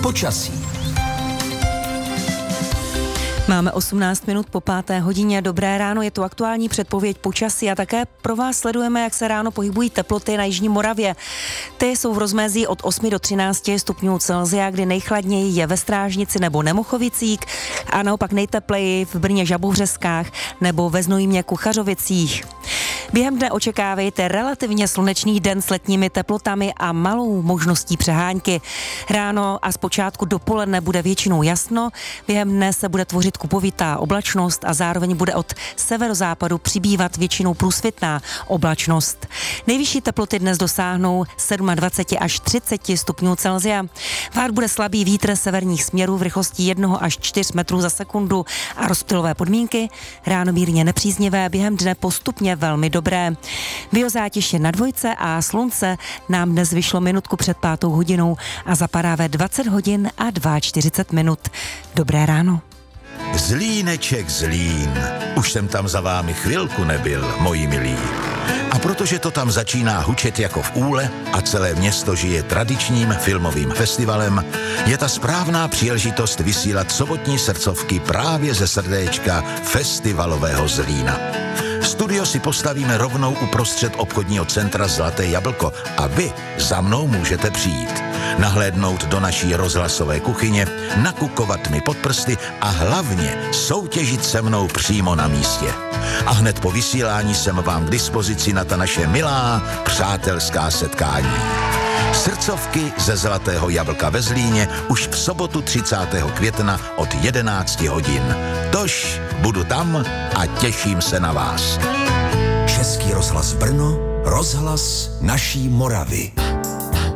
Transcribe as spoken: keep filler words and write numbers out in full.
Počasí. Máme osmnáct minut po páté hodině. Dobré ráno, je tu aktuální předpověď počasí a také pro vás sledujeme, jak se ráno pohybují teploty na jižní Moravě. Ty jsou v rozmezí od osmi do třinácti stupňů Celsia, kdy nejchladněji je ve Strážnici nebo Nemuchovicích a naopak nejtepleji v Brně Žabovřeskách nebo ve Znojmě Kuchařovicích. Během dne očekávejte relativně slunečný den s letními teplotami a malou možností přehánky. Ráno a zpočátku dopoledne bude většinou jasno, během dne se bude tvořit kupovitá oblačnost a zároveň bude od severozápadu přibývat většinou průsvitná oblačnost. Nejvyšší teploty dnes dosáhnou dvacet sedm až třicet stupňů Celsia. Vát bude slabý vítr severních směrů v rychlosti jednoho až čtyř metrů za sekundu a rozptylové podmínky ráno mírně nepříznivé, během dne postupně velmi dobré. Biozátěž je na dvojce a slunce nám dnes vyšlo minutku před pátou hodinou a zapadá ve dvacet hodin a čtyřicet dva minut. Dobré ráno. Zlíneček Zlín. Už jsem tam za vámi chvilku nebyl, moji milí. A protože to tam začíná hučet jako v úle a celé město žije tradičním filmovým festivalem, je ta správná příležitost vysílat sobotní srdcovky právě ze srdéčka festivalového Zlína. Studio si postavíme rovnou uprostřed obchodního centra Zlaté jablko a vy za mnou můžete přijít. Nahlédnout do naší rozhlasové kuchyně, nakukovat mi pod prsty a hlavně soutěžit se mnou přímo na místě. A hned po vysílání jsem vám k dispozici na ta naše milá přátelská setkání. Srdcovky ze Zlatého jablka ve Zlíně už v sobotu třicátého května od jedenácti hodin. Tož budu tam a těším se na vás. Český rozhlas Brno, rozhlas naší Moravy.